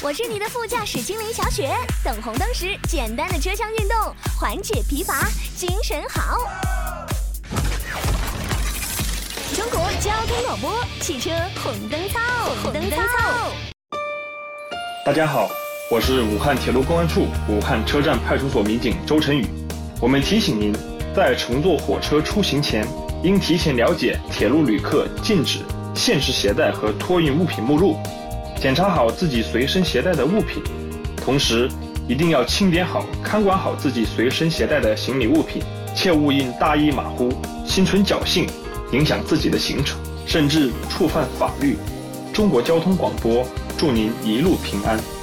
我是你的副驾驶精灵小雪，等红灯时简单的车厢运动，缓解疲乏，精神好。中国交通广播，汽车红灯操，红灯操。 大家好，我是武汉铁路公安处武汉车站派出所民警周晨宇。我们提醒您，在乘坐火车出行前，应提前了解铁路旅客禁止、限时携带和托运物品目录，检查好自己随身携带的物品，同时一定要清点好、看管好自己随身携带的行李物品，切勿因大意马虎、心存侥幸，影响自己的行程，甚至触犯法律。中国交通广播祝您一路平安。